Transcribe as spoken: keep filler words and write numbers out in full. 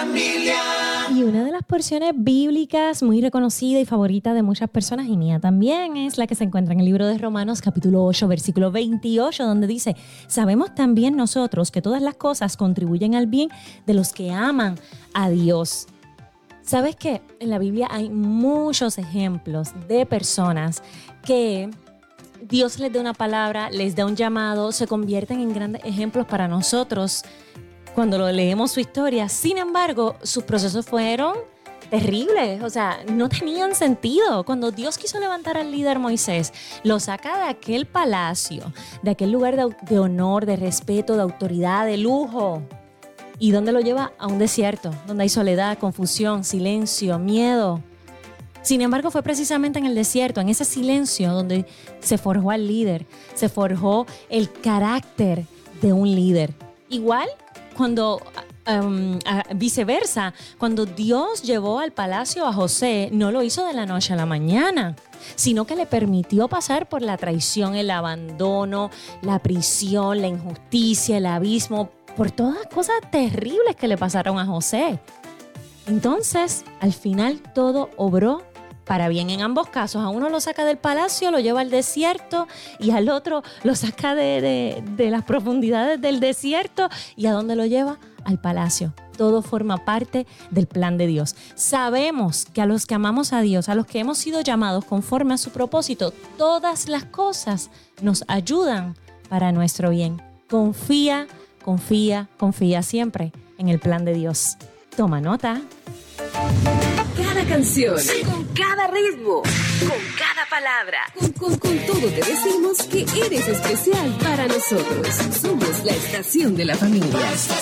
familia. Y una de las porciones bíblicas muy reconocida y favorita de muchas personas, y mía también, es la que se encuentra en el libro de Romanos, capítulo ocho, versículo veintiocho, donde dice: sabemos también nosotros que todas las cosas contribuyen al bien de los que aman a Dios. ¿Sabes qué? En la Biblia hay muchos ejemplos de personas que Dios les da una palabra, les da un llamado, se convierten en grandes ejemplos para nosotros cuando lo leemos su historia. Sin embargo, sus procesos fueron terribles, o sea, no tenían sentido. Cuando Dios quiso levantar al líder Moisés, lo saca de aquel palacio, de aquel lugar de, de honor, de respeto, de autoridad, de lujo. ¿Y dónde lo lleva? A un desierto, donde hay soledad, confusión, silencio, miedo. Sin embargo, fue precisamente en el desierto, en ese silencio, donde se forjó al líder, se forjó el carácter de un líder. Igual, cuando um, a, viceversa, cuando Dios llevó al palacio a José, no lo hizo de la noche a la mañana, sino que le permitió pasar por la traición, el abandono, la prisión, la injusticia, el abismo, por todas las cosas terribles que le pasaron a José. Entonces, al final todo obró para bien en ambos casos. A uno lo saca del palacio, lo lleva al desierto, y al otro lo saca de, de, de las profundidades del desierto. ¿Y a dónde lo lleva? Al palacio. Todo forma parte del plan de Dios. Sabemos que a los que amamos a Dios, a los que hemos sido llamados conforme a su propósito, todas las cosas nos ayudan para nuestro bien. Confía, confía, confía siempre en el plan de Dios. Toma nota. Cada canción, con cada ritmo, con cada palabra, con, con, con todo te decimos que eres especial para nosotros. Somos la estación de la familia.